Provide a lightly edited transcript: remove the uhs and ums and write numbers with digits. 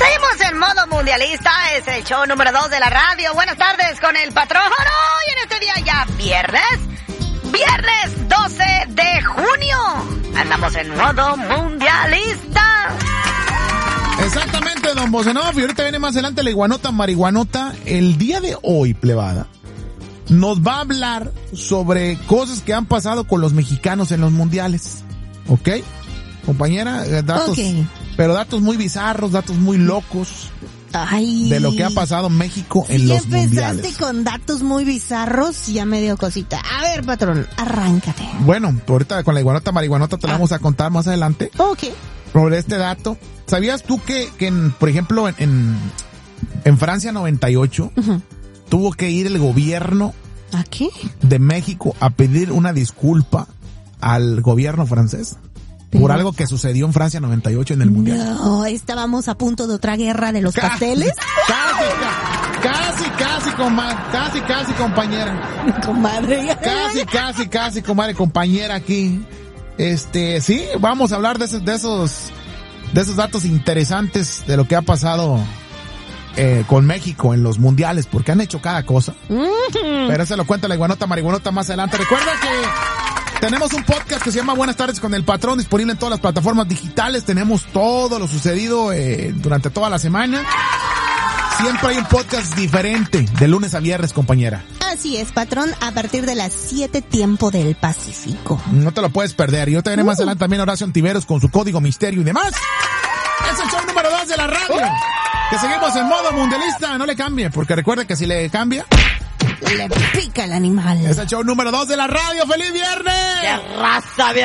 Seguimos en modo mundialista, es el show número 2 de la radio. Buenas tardes con el patrón. Y en este día ya viernes 12 de junio. Andamos en modo mundialista. Exactamente, don Bocenov. Y ahorita viene más adelante la iguanota marihuanota. El día de hoy, plebada, nos va a hablar sobre cosas que han pasado con los mexicanos en los mundiales. ¿Ok? Compañera, datos, okay, pero datos muy bizarros, datos muy locos. Ay, de lo que ha pasado en México en los mundiales. Ya empezaste con datos muy bizarros, ya me dio cosita. A ver, patrón, arráncate. Bueno, ahorita con la iguanota marihuanota te la vamos a contar más adelante. Ok. Sobre este dato, ¿sabías tú que por ejemplo, en Francia 98, tuvo que ir el gobierno ¿a qué? de México a pedir una disculpa al gobierno francés? Por algo que sucedió en Francia 98 en el Mundial. No, estábamos a punto de otra guerra de los pasteles. Casi, compañera. Comadre. Casi, comadre, compañera aquí. Sí, vamos a hablar de esos datos interesantes de lo que ha pasado con México en los mundiales, porque han hecho cada cosa. Pero se lo cuenta la iguanota marihuanota más adelante. Recuerda que tenemos un podcast que se llama Buenas tardes con el patrón, disponible en todas las plataformas digitales. Tenemos todo lo sucedido durante toda la semana. Siempre hay un podcast diferente, de lunes a viernes, compañera. Así es, patrón, a partir de las 7 tiempo del Pacífico. No te lo puedes perder. Yo te veré más adelante también Horacio Antiveros con su código misterio y demás. Es el show número 2 de la radio. Que seguimos en modo mundialista. No le cambie, porque recuerde que si le cambia, le pica el animal. Es el show número 2 de la radio. ¡Feliz viernes! ¡Qué raza,